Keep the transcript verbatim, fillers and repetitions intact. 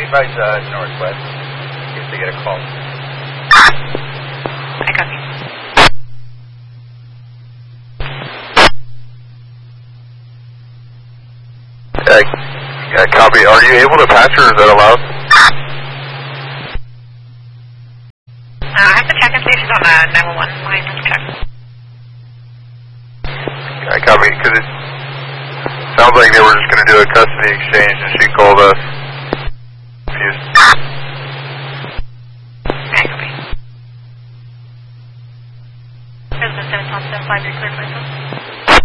advise uh, Northwest if they get a call. I copy. Uh, uh, copy. Are you able to patch or is that allowed? Uh, I have to check and see if she's on the nine one one line. Let's check. I copy, because it sounds like they were just going to do a custody exchange and she called us. Confused. I copy. President seven seven five, you're clear for